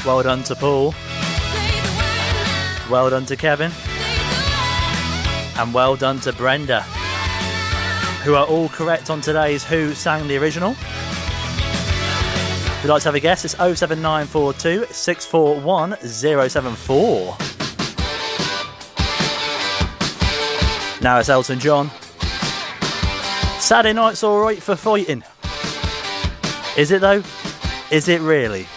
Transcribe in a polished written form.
Well done to Paul. Well done to Kevin. And well done to Brenda, who are all correct on today's Who Sang the Original. If you'd like to have a guess, it's 07942 641 074. Now it's Elton John. Saturday night's alright for fighting. Is it though? Is it really?